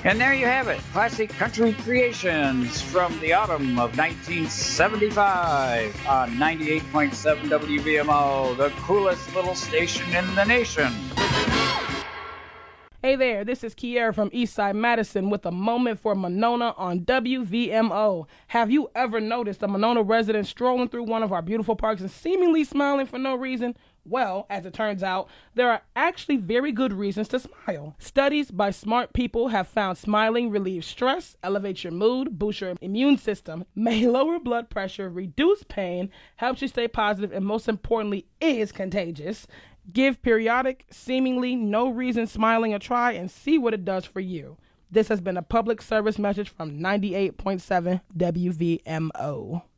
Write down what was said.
And there you have it, classic country creations from the autumn of 1975 on 98.7 WVMO, the coolest little station in the nation. Hey there, this is Kiera from Eastside Madison with a moment for Monona on WVMO. Have you ever noticed a Monona resident strolling through one of our beautiful parks and seemingly smiling for no reason? Well, as it turns out, there are actually very good reasons to smile. Studies by smart people have found smiling relieves stress, elevates your mood, boosts your immune system, may lower blood pressure, reduce pain, helps you stay positive, and most importantly, is contagious. Give periodic, seemingly no reason smiling a try and see what it does for you. This has been a public service message from 98.7 WVMO.